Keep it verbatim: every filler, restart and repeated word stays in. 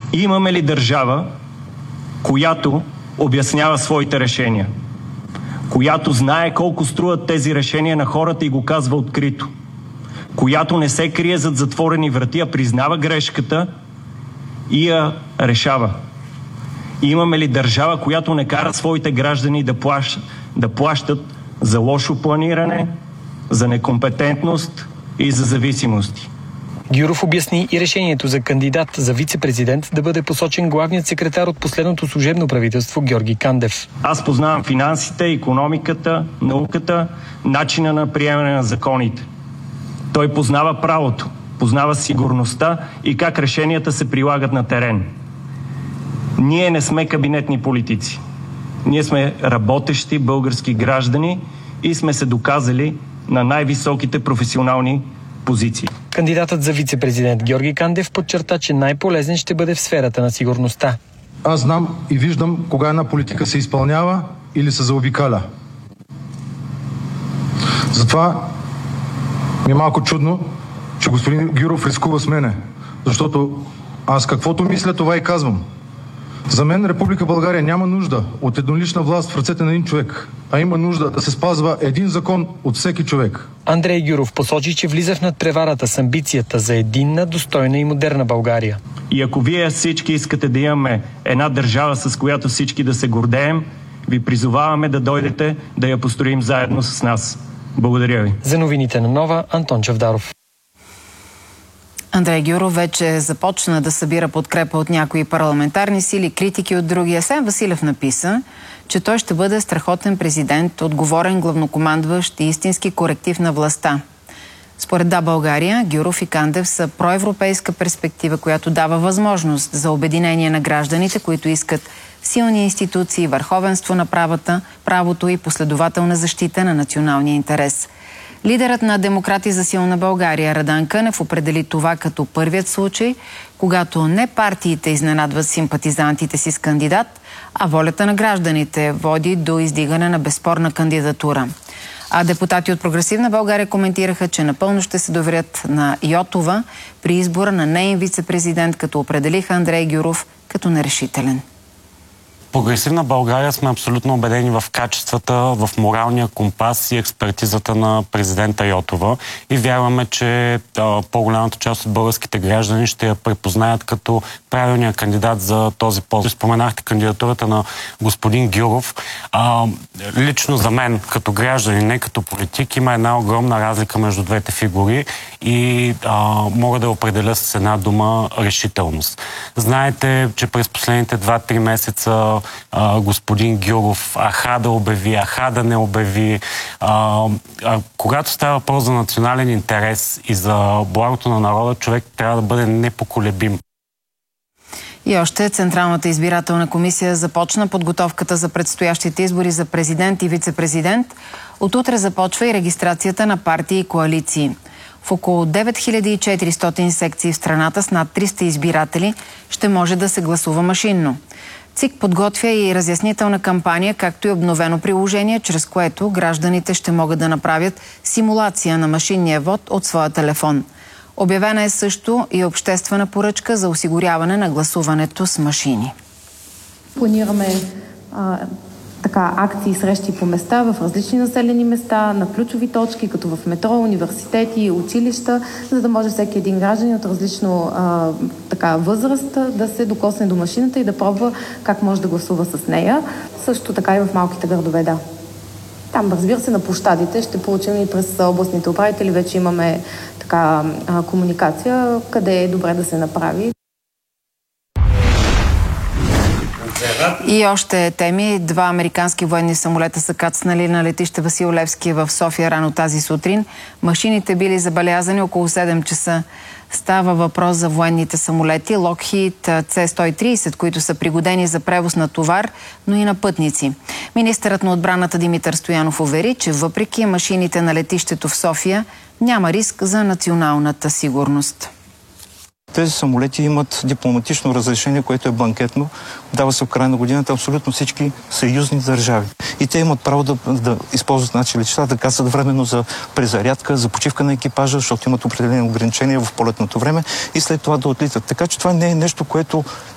Имаме ли държава, която обяснява своите решения? Която знае колко струват тези решения на хората и го казва открито? Която не се крие зад затворени врати, а признава грешката и я решава? Имаме ли държава, която не кара своите граждани да плащат, да плащат за лошо планиране, за некомпетентност и за зависимости? Гюров обясни и решението за кандидат за вице-президент да бъде посочен главният секретар от последното служебно правителство Георги Кандев. Аз познавам финансите, икономиката, науката, начина на приемане на законите. Той познава правото, познава сигурността и как решенията се прилагат на терен. Ние не сме кабинетни политици. Ние сме работещи български граждани и сме се доказали на най-високите професионални позиции. Кандидатът за вице-президент Георги Кандев подчерта, че най-полезен ще бъде в сферата на сигурността. Аз знам и виждам кога една политика се изпълнява или се заобикаля. Затова ми е малко чудно, че господин Гюров рискува с мене, защото аз каквото мисля, това и казвам. За мен Република България няма нужда от еднолична власт в ръцете на един човек, а има нужда да се спазва един закон от всеки човек. Андрей Гюров посочи, че влиза в надпреварата с амбицията за единна, достойна и модерна България. И ако вие всички искате да имаме една държава, с която всички да се гордеем, ви призоваваме да дойдете да я построим заедно с нас. Благодаря ви. За новините на Нова, Антон Чавдаров. Андрей Гюров вече започна да събира подкрепа от някои парламентарни сили, критики от други. Асен Василев написа, че той ще бъде страхотен президент, отговорен главнокомандващ и истински коректив на властта. Според Да, България, Гюров и Кандев са проевропейска перспектива, която дава възможност за обединение на гражданите, които искат силни институции, върховенство на правата, правото и последователна защита на националния интерес. Лидерът на Демократи за силна България Радан Кънев определи това като първият случай, когато не партиите изненадват симпатизантите си с кандидат, а волята на гражданите води до издигане на безспорна кандидатура. А депутати от Прогресивна България коментираха, че напълно ще се доверят на Йотова при избора на неин вице-президент, като определиха Андрей Гюров като нерешителен. Прогресивна България сме абсолютно убедени в качествата, в моралния компас и експертизата на президента Йотова и вярваме, че а, по-голямата част от българските граждани ще я препознаят като правилния кандидат за този пост. Споменахте кандидатурата на господин Гюров. А, лично за мен, като гражданин, не като политик, има една огромна разлика между двете фигури и а, мога да определя с една дума решителност. Знаете, че през последните два-три месеца Uh, господин Гюров аха да обяви, аха да не обяви. Uh, uh, когато става въпрос за национален интерес и за благото на народа, човек трябва да бъде непоколебим. И още Централната избирателна комисия започна подготовката за предстоящите избори за президент и вице-президент. От утре започва и регистрацията на партии и коалиции. В около девет хиляди и четиристотин секции в страната с над триста избиратели ще може да се гласува машинно. ЦИК подготвя и разяснителна кампания, както и обновено приложение, чрез което гражданите ще могат да направят симулация на машинния вод от своя телефон. Обявена е също и обществена поръчка за осигуряване на гласуването с машини. Планираме а, така, акции и срещи по места в различни населени места, на ключови точки, като в метро, университети, училища, за да може всеки един гражданин от различно а, така, възраст да се докосне до машината и да пробва как може да гласува с нея. Също така и в малките градове, да. Там, разбира се, на площадите ще получим и през областните управители. Вече имаме така а, комуникация, къде е добре да се направи. И още теми. Два американски военни самолета са кацнали на летище Васил Левски в София рано тази сутрин. Машините били забелязани около седем часа. Става въпрос за военните самолети Lockheed Це сто и трийсет, които са пригодени за превоз на товар, но и на пътници. Министърът на отбраната Димитър Стоянов увери, че въпреки машините на летището в София няма риск за националната сигурност. Тези самолети имат дипломатично разрешение, което е бланкетно. Дава се в края на годината абсолютно всички съюзни държави. И те имат право да, да използват наши летища, да кацат временно за презарядка, за почивка на екипажа, защото имат определени ограничения в полетното време и след това да отлитат. Така че това не е нещо, което